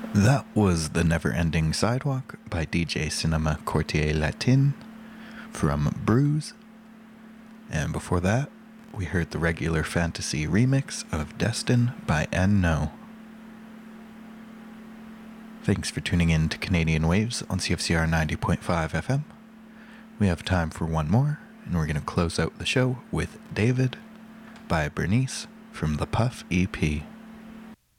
That was The Never Ending Sidewalk by DJ Cinema Courtier Latin from Bruise. And before that, we heard the Regular Fantasy remix of Destin by No. Thanks for tuning in to Canadian Waves on CFCR 90.5 FM. We have time for one more, and we're going to close out the show with David by Bernice from the Puff EP.